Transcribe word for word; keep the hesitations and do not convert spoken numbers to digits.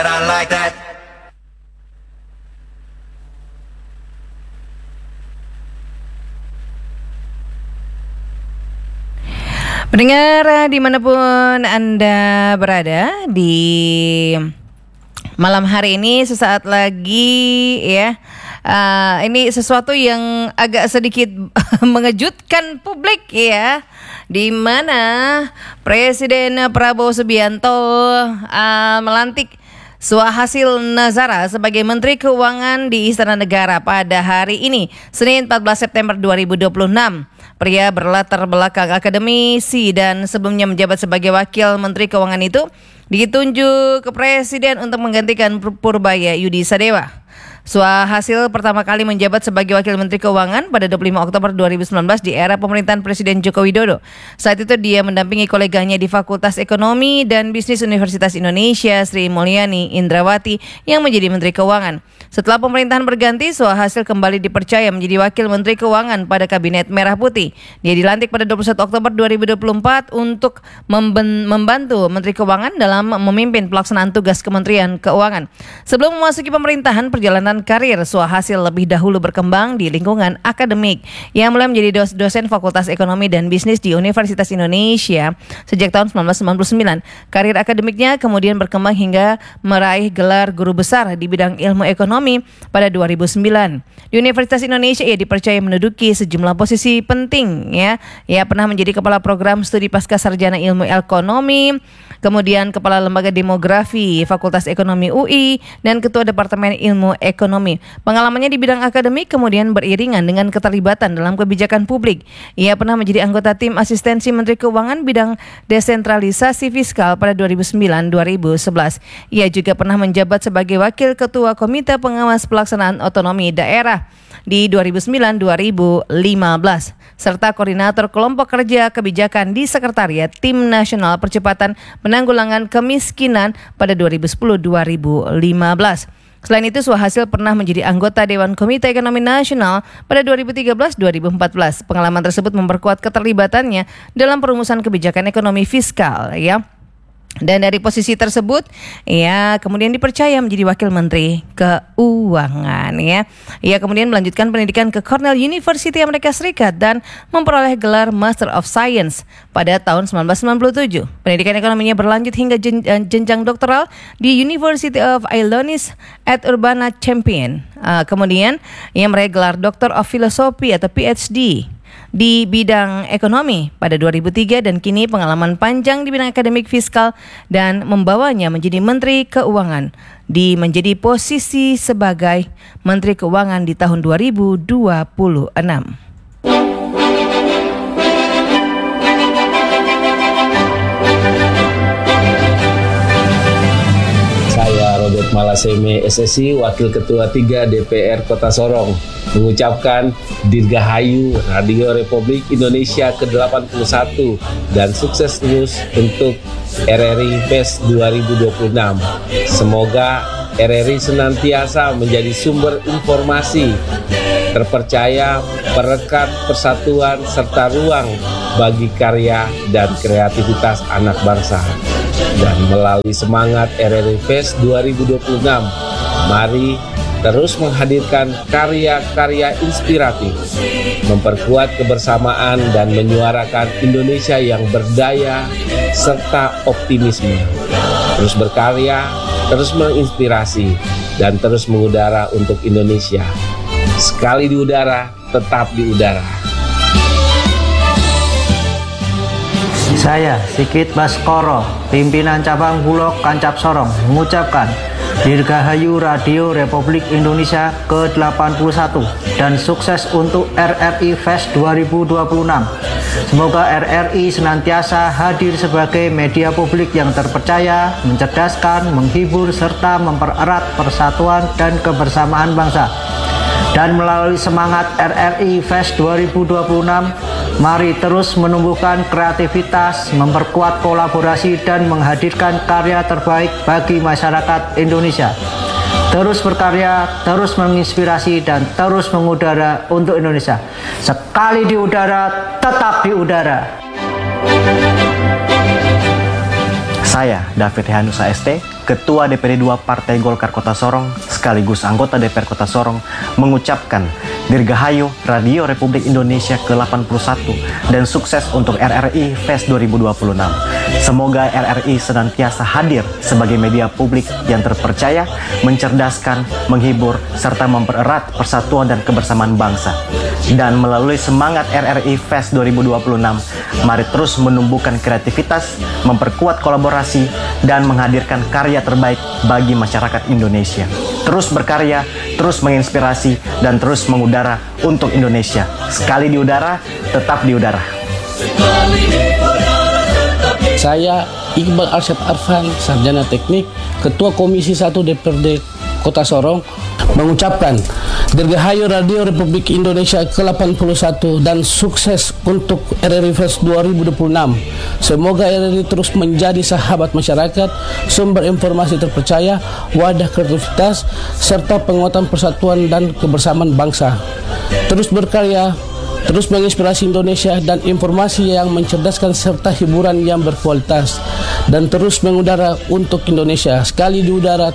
Pendengar dimanapun Anda berada di malam hari ini, sesaat lagi ya, uh, ini sesuatu yang agak sedikit mengejutkan publik ya, di mana Presiden Prabowo Subianto uh, melantik Suhasil Nazara sebagai Menteri Keuangan di Istana Negara pada hari ini, Senin empat belas September dua ribu dua puluh enam. Pria berlatar belakang akademisi dan sebelumnya menjabat sebagai Wakil Menteri Keuangan itu ditunjuk ke Presiden untuk menggantikan Purbaya Yudi Sadewa. Suhasil pertama kali menjabat sebagai Wakil Menteri Keuangan pada dua puluh lima Oktober dua ribu sembilan belas di era pemerintahan Presiden Joko Widodo. Saat itu dia mendampingi koleganya di Fakultas Ekonomi dan Bisnis Universitas Indonesia, Sri Mulyani Indrawati, yang menjadi Menteri Keuangan. Setelah pemerintahan berganti, Suhasil kembali dipercaya menjadi Wakil Menteri Keuangan pada Kabinet Merah Putih. Dia dilantik pada dua puluh satu Oktober dua ribu dua puluh empat untuk memben- membantu Menteri Keuangan dalam memimpin pelaksanaan tugas Kementerian Keuangan. Sebelum memasuki pemerintahan, perjalanan karir Suhasil lebih dahulu berkembang di lingkungan akademik. Ia mulai menjadi dos- dosen Fakultas Ekonomi dan Bisnis di Universitas Indonesia sejak tahun sembilan belas sembilan puluh sembilan. Karir akademiknya kemudian berkembang hingga meraih gelar guru besar di bidang ilmu ekonomi pada dua ribu sembilan. Di Universitas Indonesia ia dipercaya menduduki sejumlah posisi penting ya. Ia pernah menjadi Kepala Program Studi Pasca Sarjana Ilmu Ekonomi, kemudian Kepala Lembaga Demografi Fakultas Ekonomi U I, dan Ketua Departemen Ilmu Ekonomi. Pengalamannya di bidang akademik kemudian beriringan dengan keterlibatan dalam kebijakan publik. Ia pernah menjadi anggota tim asistensi Menteri Keuangan bidang desentralisasi fiskal pada dua ribu sembilan sampai dua ribu sebelas. Ia juga pernah menjabat sebagai Wakil Ketua Komite Pengawas Pelaksanaan Otonomi Daerah di dua ribu sembilan sampai dua ribu lima belas, serta Koordinator Kelompok Kerja Kebijakan di Sekretariat Tim Nasional Percepatan Penanggulangan Kemiskinan pada dua ribu sepuluh sampai dua ribu lima belas. Selain itu, Suhasil pernah menjadi anggota Dewan Komite Ekonomi Nasional pada dua ribu tiga belas sampai dua ribu empat belas. Pengalaman tersebut memperkuat keterlibatannya dalam perumusan kebijakan ekonomi fiskal ya. Dan dari posisi tersebut, ia kemudian dipercaya menjadi Wakil Menteri Keuangan ya. Ia kemudian melanjutkan pendidikan ke Cornell University Amerika Serikat dan memperoleh gelar Master of Science pada tahun sembilan belas sembilan puluh tujuh. Pendidikan ekonominya berlanjut hingga jen- jenjang doktoral di University of Illinois at Urbana-Champaign. Uh, kemudian ia meraih gelar Doctor of Philosophy atau P H D di bidang ekonomi pada dua ribu tiga, dan kini pengalaman panjang di bidang akademik fiskal dan membawanya menjadi Menteri Keuangan di menjadi posisi sebagai Menteri Keuangan di tahun dua ribu dua puluh enam. Saya Robert Malaseme S S I, Wakil Ketua tiga D P R Kota Sorong, mengucapkan Dirgahayu Radio Republik Indonesia ke delapan puluh satu dan sukses terus untuk R R I P E S dua ribu dua puluh enam. Semoga R R I senantiasa menjadi sumber informasi terpercaya, perekat persatuan serta ruang bagi karya dan kreativitas anak bangsa. Dan melalui semangat R R I P E S dua ribu dua puluh enam, mari terus menghadirkan karya-karya inspiratif, memperkuat kebersamaan dan menyuarakan Indonesia yang berdaya serta optimisme. Terus berkarya, terus menginspirasi, dan terus mengudara untuk Indonesia. Sekali di udara, tetap di udara. Saya, Sigit Baskoro, pimpinan cabang Bulog Kancap Sorong, mengucapkan Dirgahayu Radio Republik Indonesia ke delapan puluh satu dan sukses untuk R R I P E S dua ribu dua puluh enam. Semoga R R I senantiasa hadir sebagai media publik yang terpercaya, mencerdaskan, menghibur, serta mempererat persatuan dan kebersamaan bangsa. Dan melalui semangat R R I P E S dua ribu dua puluh enam, mari terus menumbuhkan kreativitas, memperkuat kolaborasi, dan menghadirkan karya terbaik bagi masyarakat Indonesia. Terus berkarya, terus menginspirasi, dan terus mengudara untuk Indonesia. Sekali di udara, tetap di udara. Saya, David Hanusa S T, Ketua D P D dua Partai Golkar Kota Sorong sekaligus anggota D P R Kota Sorong mengucapkan Dirgahayu Radio Republik Indonesia ke delapan puluh satu dan sukses untuk R R I Fest dua ribu dua puluh enam. Semoga R R I senantiasa hadir sebagai media publik yang terpercaya, mencerdaskan, menghibur, serta mempererat persatuan dan kebersamaan bangsa. Dan melalui semangat R R I Fest dua ribu dua puluh enam, mari terus menumbuhkan kreativitas, memperkuat kolaborasi, dan menghadirkan karya terbaik bagi masyarakat Indonesia. Terus berkarya, terus menginspirasi, dan terus mengudara untuk Indonesia. Sekali di udara, tetap di udara. Saya Iqbal Arsyad Arfan, Sarjana Teknik, Ketua Komisi satu D P R D Kota Sorong, mengucapkan Dirgahayu Radio Republik Indonesia ke delapan puluh satu dan sukses untuk R R I Fest dua ribu dua puluh enam. Semoga R R I terus menjadi sahabat masyarakat, sumber informasi terpercaya, wadah kreativitas, serta penguatan persatuan dan kebersamaan bangsa. Terus berkarya, terus menginspirasi Indonesia dan informasi yang mencerdaskan serta hiburan yang berkualitas, dan terus mengudara untuk Indonesia. Sekali di udara,